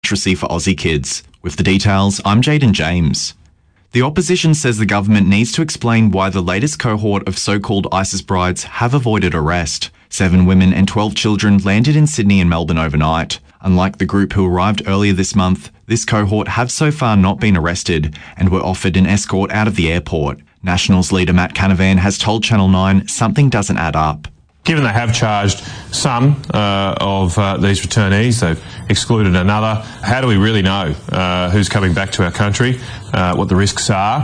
literacy for Aussie kids. With the details, I'm Jaden James. The opposition says the government needs to explain why the latest cohort of so-called ISIS brides have avoided arrest. 7 women and 12 children landed in Sydney and Melbourne overnight. Unlike the group who arrived earlier this month, this cohort have so far not been arrested and were offered an escort out of the airport. Nationals leader Matt Canavan has told Channel 9 something doesn't add up. Given they have charged some of these returnees, they've excluded another, how do we really know who's coming back to our country, what the risks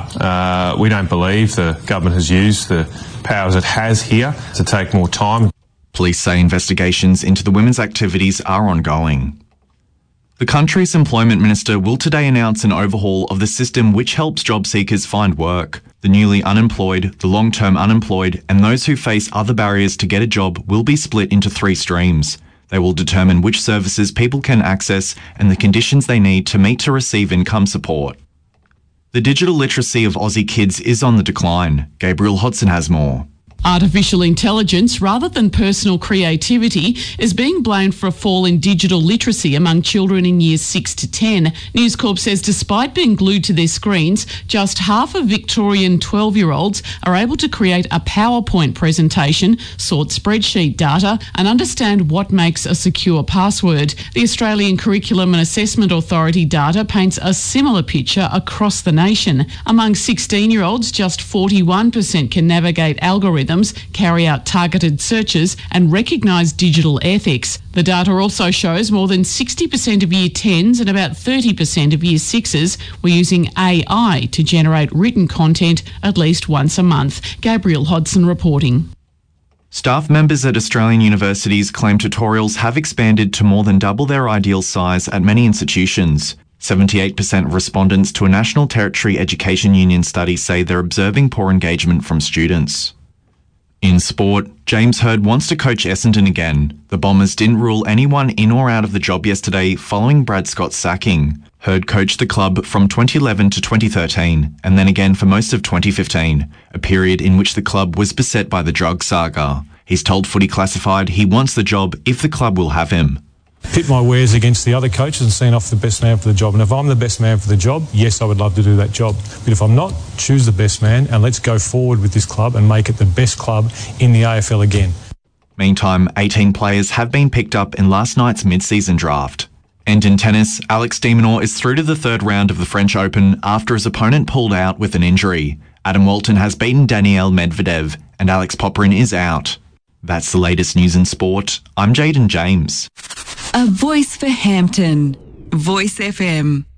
are? We don't believe the government has used the powers it has here to take more time. Police say investigations into the women's activities are ongoing. The country's employment minister will today announce an overhaul of the system which helps job seekers find work. The newly unemployed, the long-term unemployed, and those who face other barriers to get a job will be split into 3 streams. They will determine which services people can access and the conditions they need to meet to receive income support. The digital literacy of Aussie kids is on the decline. Gabriel Hodson has more. Artificial intelligence, rather than personal creativity, is being blamed for a fall in digital literacy among children in years 6 to 10. News Corp says despite being glued to their screens, just half of Victorian 12-year-olds are able to create a PowerPoint presentation, sort spreadsheet data, and understand what makes a secure password. The Australian Curriculum and Assessment Authority data paints a similar picture across the nation. Among 16-year-olds, just 41% can navigate algorithms, carry out targeted searches and recognise digital ethics. The data also shows more than 60% of Year 10s and about 30% of Year 6s were using AI to generate written content at least once a month. Gabriel Hodson reporting. Staff members at Australian universities claim tutorials have expanded to more than double their ideal size at many institutions. 78% of respondents to a National Territory Education Union study say they're observing poor engagement from students. In sport, James Hird wants to coach Essendon again. The Bombers didn't rule anyone in or out of the job yesterday following Brad Scott's sacking. Hird coached the club from 2011 to 2013 and then again for most of 2015, a period in which the club was beset by the drug saga. He's told Footy Classified he wants the job if the club will have him. Pit my wares against the other coaches and seen off the best man for the job. And if I'm the best man for the job, yes, I would love to do that job. But if I'm not, choose the best man and let's go forward with this club and make it the best club in the AFL again. Meantime, 18 players have been picked up in last night's mid-season draft. And in tennis, Alex de Minaur is through to the 3rd round of the French Open after his opponent pulled out with an injury. Adam Walton has beaten Daniil Medvedev and Alex Popyrin is out. That's the latest news in sport. I'm Jaden James. A voice for Hampton. Voice FM.